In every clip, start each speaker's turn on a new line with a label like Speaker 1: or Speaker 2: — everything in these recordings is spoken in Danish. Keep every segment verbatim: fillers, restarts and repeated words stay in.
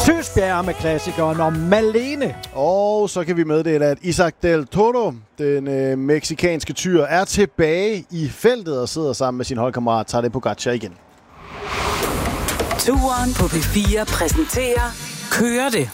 Speaker 1: Søsbjerg med klassikeren om Malene.
Speaker 2: Og så kan vi meddele, at Isaac Del Toro, den øh, meksikanske tyr, er tilbage i feltet og sidder sammen med sin holdkammerat Tadej Pogačar igen.
Speaker 3: Turen på P fire præsenterer Kører det.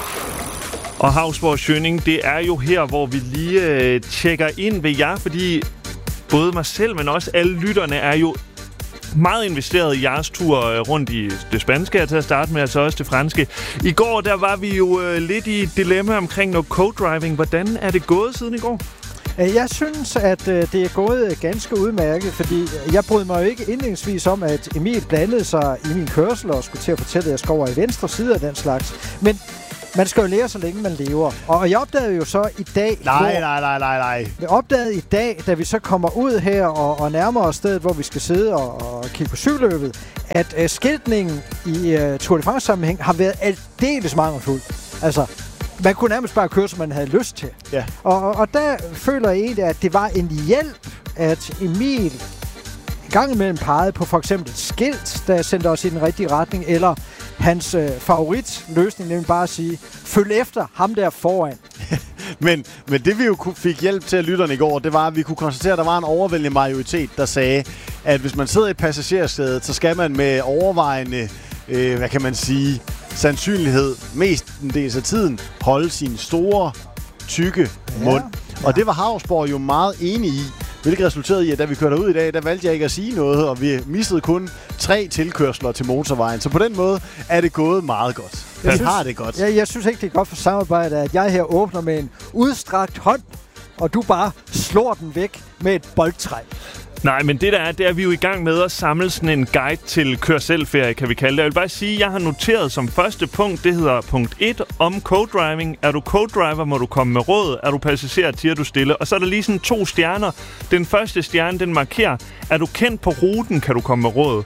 Speaker 4: Og Hausborg Schønning, det er jo her, hvor vi lige øh, tjekker ind ved jer, fordi både mig selv, men også alle lytterne er jo meget investeret i jeres tur øh, rundt i det spanske, til at starte med, altså også det franske. I går, der var vi jo øh, lidt i et dilemma omkring noget co-driving. Hvordan er det gået siden i går?
Speaker 1: Jeg synes, at øh, det er gået ganske udmærket, fordi jeg brød mig jo ikke indledningsvis om, at Emil blandede sig i min kørsel og skulle til at fortælle, at jeg skal over i venstre side af den slags. Men man skal jo lære, så længe man lever. Og jeg opdagede jo så i dag...
Speaker 2: Nej, hvor, nej, nej, nej, nej.
Speaker 1: Jeg opdagede i dag, da vi så kommer ud her og, og nærmer os stedet, hvor vi skal sidde og, og kigge på cykelløbet, at uh, skiltningen i uh, Tour de France-sammenhæng har været aldeles mangelfuld. Altså, man kunne nærmest bare køre, som man havde lyst til.
Speaker 2: Ja.
Speaker 1: Og, og, og der føler jeg egentlig, at det var en hjælp, at Emil gang imellem pegede på for eksempel et skilt, der sendte os i den rigtige retning, eller hans øh, favoritløsning, nemlig bare at sige, følg efter ham der foran.
Speaker 2: men, men det vi jo fik hjælp til at lytterne i går, det var, at vi kunne konstatere, at der var en overvældende majoritet, der sagde, at hvis man sidder i passagersædet, så skal man med overvejende, øh, hvad kan man sige, sandsynlighed, mest en del af tiden, holde sin store, tykke mund. Ja, ja. Og det var Hausborg jo meget enig i. Hvilket resulterede i, at da vi kørte ud i dag, der valgte jeg ikke at sige noget, og vi mistede kun tre tilkørsler til motorvejen. Så på den måde er det gået meget godt. Jeg synes, har det godt.
Speaker 1: Jeg, jeg synes ikke, det er godt for samarbejdet, at jeg her åbner med en udstrakt hånd, og du bare slår den væk med et boldtræ.
Speaker 4: Nej, men det der er, det er vi jo i gang med at samle sådan en guide til kør-selv-ferie, kan vi kalde det. Jeg vil bare sige, at jeg har noteret som første punkt, det hedder punkt et, om co-driving. Er du co-driver, må du komme med råd. Er du passager, tiger du stille. Og så er der lige sådan to stjerner. Den første stjerne, den markerer, er du kendt på ruten, kan du komme med råd.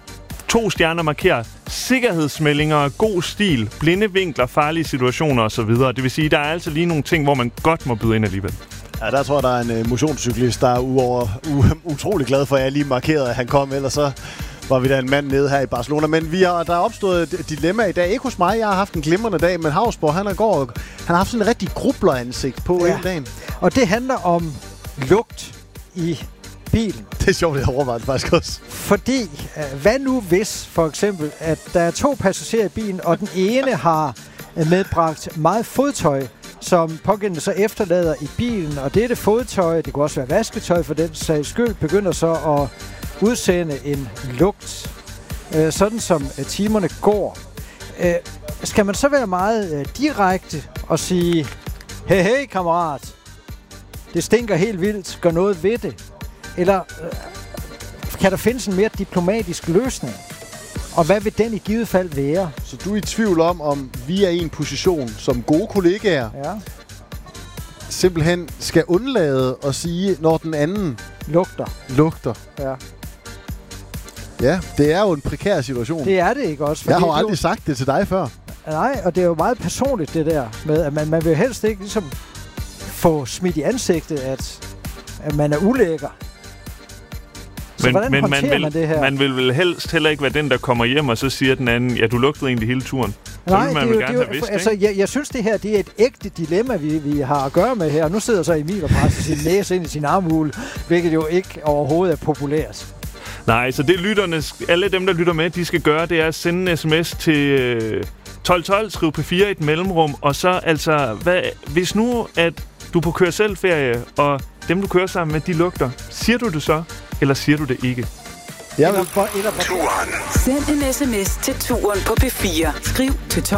Speaker 4: To stjerner markerer sikkerhedsmeldinger, god stil, blinde vinkler, farlige situationer osv. Det vil sige, der er altså lige nogle ting, hvor man godt må byde ind alligevel.
Speaker 2: Ja, der tror jeg, der er en uh, motionscyklist, der er uover, u- utrolig glad for, at jeg lige markerede, at han kom. Ellers så var vi da en mand nede her i Barcelona. Men vi har, der er opstået et dilemma i dag. Ikke hos mig, jeg har haft en glimrende dag, men Hausborg, han, går, han har haft sådan en rigtig grubleransigt på ja. en dag.
Speaker 1: Og det handler om lugt i bilen.
Speaker 2: Det er sjovt, jeg har overvejet faktisk også.
Speaker 1: Fordi, uh, hvad nu hvis, for eksempel, at der er to passagerer i bilen, og den ene har medbragt meget fodtøj, som pågældende så efterlader i bilen, og dette fodtøj, det kunne også være vasketøj for den sags skyld, begynder så at udsende en lugt, øh, sådan som øh, timerne går. Øh, skal man så være meget øh, direkte og sige, hey, hey, kammerat, det stinker helt vildt, gør noget ved det? Eller øh, kan der findes en mere diplomatisk løsning? Og hvad vil den i givet fald være?
Speaker 2: Så du er i tvivl om, om vi er i en position som gode kollegaer,
Speaker 1: ja.
Speaker 2: simpelthen skal undlade at sige, når den anden
Speaker 1: lugter.
Speaker 2: lugter.
Speaker 1: Ja.
Speaker 2: Ja, det er jo en prekær situation.
Speaker 1: Det er det ikke også.
Speaker 2: Jeg har jo aldrig jo... sagt det til dig før.
Speaker 1: Nej, og det er jo meget personligt det der med, at man, man vil helst ikke ligesom få smidt i ansigtet, at, at man er ulækker. Så
Speaker 4: men,
Speaker 1: hvordan
Speaker 4: men
Speaker 1: håndterer
Speaker 4: man, vil,
Speaker 1: man det her?
Speaker 4: Man vil vel helst heller ikke være den, der kommer hjem, og så siger den anden, ja, du lugtede egentlig hele turen. Så
Speaker 1: Nej,
Speaker 4: vil man
Speaker 1: det,
Speaker 4: vel
Speaker 1: jo,
Speaker 4: gerne
Speaker 1: det,
Speaker 4: have vidst,
Speaker 1: altså, jeg, jeg synes, det her det er et ægte dilemma, vi, vi har at gøre med her. Nu sidder så Emil og presser sin næse ind i sin armhule, hvilket jo ikke overhovedet er populært.
Speaker 4: Nej, så det lytterne, alle dem, der lytter med, de skal gøre, det er at sende en sms til tolv tolv, skriv P fire i et mellemrum, og så altså, hvad, hvis nu, at du er på kør-selv-ferie, og dem, du kører sammen med, de lugter, siger du det så, eller siger du det ikke?
Speaker 1: Eller, eller, eller,
Speaker 3: Send en sms til turen på P fire. Skriv til tolv